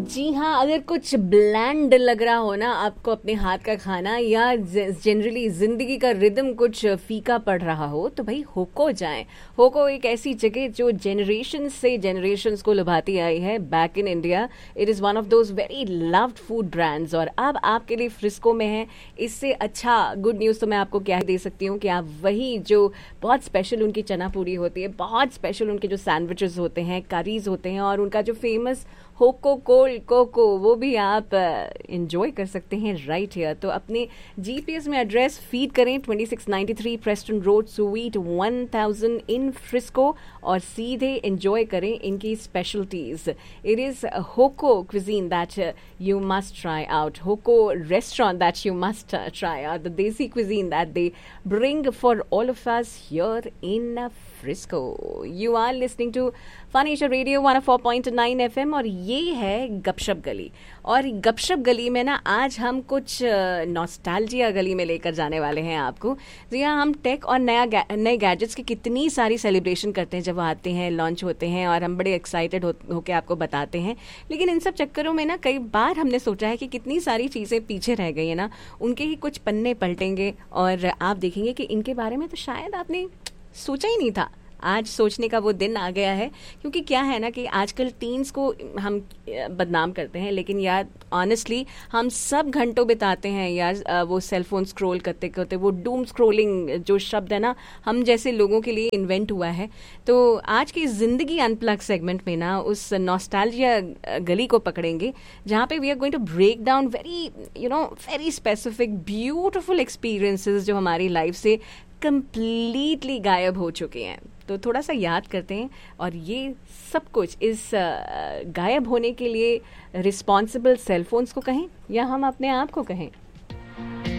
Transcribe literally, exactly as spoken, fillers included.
जी हाँ, अगर कुछ ब्लैंड लग रहा हो ना आपको अपने हाथ का खाना, या जनरली जिंदगी का रिदम कुछ फीका पड़ रहा हो, तो भाई होको जाएं। होको एक ऐसी जगह जो जनरेशन से जनरेशन्स को लुभाती आई है back in India. It is one of those very loved food brands, और अब आपके लिए फ्रिस्को में है। इससे अच्छा गुड न्यूज़ तो मैं आपको क्या दे सकती हूँ कि आप वही जो बहुत स्पेशल उनकी चना पूरी होती है, बहुत स्पेशल उनके जो सैंडविचेस होते हैं, करीज होते हैं, और उनका जो फेमस होको कोल्ड कोको, वो भी आप इंजॉय uh, कर सकते हैं राइट हियर। तो अपने जीपीएस में एड्रेस फीड करें twenty six ninety three Preston road, sweet one thousand in Frisco, और सीधे इंजॉय करें इनकी specialities. It is होको cuisine that you must try out, होको restaurant that you must try out, the देसी cuisine that they bring for all of us here in Frisco. You are listening to Fun Asia Radio one O four point nine F M, और ये है गपशप गली। और गपशप गली में ना आज हम कुछ नॉस्टैल्जिया गली में लेकर जाने वाले हैं आपको। जी हाँ, हम टेक और नया नए गैजेट्स की कितनी सारी सेलिब्रेशन करते हैं जब वो आते हैं, लॉन्च होते हैं, और हम बड़े एक्साइटेड हो होकर आपको बताते हैं। लेकिन इन सब चक्करों में ना कई बार हमने सोचा है कि कितनी सारी चीज़ें पीछे रह गई है ना, उनके ही कुछ पन्ने पलटेंगे और आप देखेंगे कि इनके बारे में तो शायद आपने सोचा ही नहीं था। आज सोचने का वो दिन आ गया है, क्योंकि क्या है ना कि आजकल टीन्स को हम बदनाम करते हैं, लेकिन यार ऑनेस्टली हम सब घंटों बिताते हैं यार वो सेल फोन स्क्रॉल करते करते। वो डूम स्क्रॉलिंग जो शब्द है ना, हम जैसे लोगों के लिए इन्वेंट हुआ है। तो आज की जिंदगी अनप्लग सेगमेंट में ना उस नॉस्टैल्जिया गली को पकड़ेंगे, जहाँ पे we are going to break down very you know very specific beautiful experiences जो हमारी लाइफ से कंप्लीटली गायब हो चुके हैं। तो थोड़ा सा याद करते हैं, और ये सब कुछ इस गायब होने के लिए रिस्पॉन्सिबल सेलफोन्स को कहें या हम अपने आप को कहें।